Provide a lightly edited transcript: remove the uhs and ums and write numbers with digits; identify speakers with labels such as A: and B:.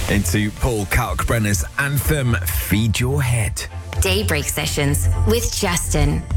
A: into Paul Kalkbrenner's anthem, Feed Your Head.
B: Daybreak Sessions with Justin.